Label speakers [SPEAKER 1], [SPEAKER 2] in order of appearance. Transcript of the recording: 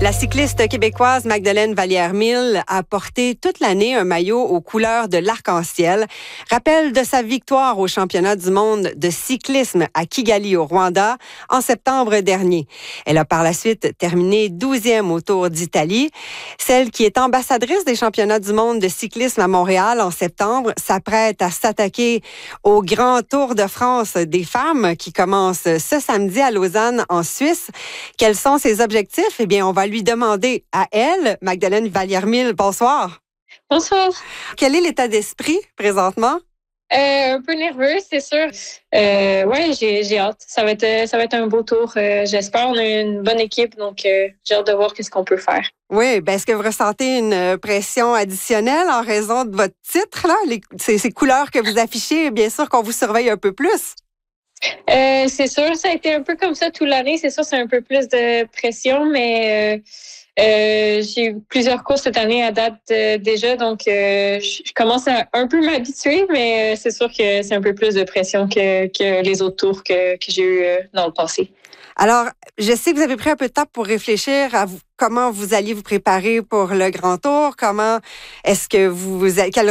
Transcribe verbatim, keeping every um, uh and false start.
[SPEAKER 1] La cycliste québécoise Magdeleine Vallière-Mille a porté toute l'année un maillot aux couleurs de l'arc-en-ciel. Rappel de sa victoire au championnat du monde de cyclisme à Kigali au Rwanda en septembre dernier. Elle a par la suite terminé douzième au Tour d'Italie. Celle qui est ambassadrice des championnats du monde de cyclisme à Montréal en septembre s'apprête à s'attaquer au Grand Tour de France des femmes qui commence ce samedi à Lausanne en Suisse. Quels sont ses objectifs? Eh bien, on va lui demander à elle, Magdeleine Vallière-Mille. Bonsoir.
[SPEAKER 2] Bonsoir.
[SPEAKER 1] Quel est l'état d'esprit présentement?
[SPEAKER 2] Euh, un peu nerveux, c'est sûr. Euh, ouais, j'ai, j'ai hâte. Ça va être, ça va être un beau tour. Euh, j'espère. On a une bonne équipe, donc euh, j'ai hâte de voir qu'est-ce qu'on peut faire.
[SPEAKER 1] Oui, ben est-ce que vous ressentez une pression additionnelle en raison de votre titre, là? Les, ces, ces couleurs que vous affichez, bien sûr qu'on vous surveille un peu plus.
[SPEAKER 2] Euh, c'est sûr, ça a été un peu comme ça toute l'année. C'est sûr, c'est un peu plus de pression, mais euh, euh, j'ai eu plusieurs courses cette année à date euh, déjà, donc euh, je commence à un peu m'habituer, mais euh, c'est sûr que c'est un peu plus de pression que, que les autres tours que, que j'ai eu euh, dans le passé.
[SPEAKER 1] Alors, je sais que vous avez pris un peu de temps pour réfléchir à vous, comment vous alliez vous préparer pour le Grand Tour, comment est-ce que vous, quel